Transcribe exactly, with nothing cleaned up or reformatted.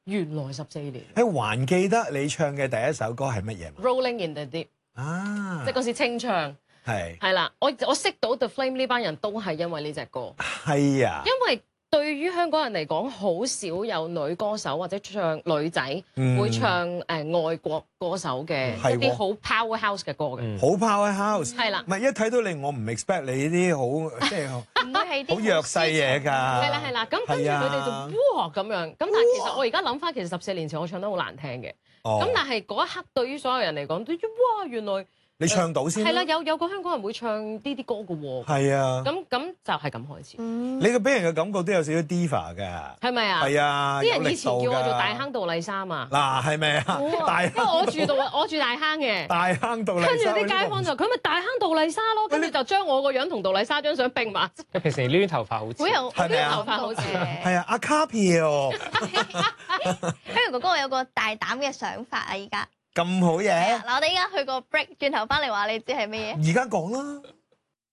原來十四年。 誒，還記得你唱嘅第一首歌係乜嘢嘛？ Rolling in the Deep， 啊， 即係嗰時清唱。 係係啦，我我識到 The Flame 呢班人都係因為呢隻歌。 係啊， 因為對於香港人嚟講，好少有女歌手或者唱女仔、 嗯、 會唱誒、呃、外國歌手嘅係一啲好 powerhouse 嘅歌嘅。 好 powerhouse。 係啦， 唔係一睇到你，我唔 expect 你呢啲好即係唔會係啲好弱勢嘢㗎。 係啦係啦，咁跟住佢哋就哇咁樣。咁但係其實我而家諗翻，其實十四年前我唱得好難聽嘅。 哦， 咁但係嗰一刻對於所有人嚟講，都哇原來你唱到先。 係啦，有有個香港人會唱呢啲歌嘅喎。 係啊。 咁咁就係咁開始。 你個俾人嘅感覺都有少少 diva 㗎。 係咪啊？ 係啊。 啲人以前叫我做大坑杜麗莎嘛。 嗱，係咪啊？大因為我住到我住大坑嘅。 大坑杜麗莎。 跟住啲街坊就佢咪大坑杜麗莎咯，跟住就將我個樣同杜麗莎張相並埋。 佢平時攣頭髮好似。 好有攣頭髮好似。 係啊，阿卡皮哦。 Harry 哥哥，我有個大膽嘅想法啊！而家咁好嘢。 嗱，我哋依家去個 break，轉頭翻嚟話你知係咩嘢？ 而家講啦。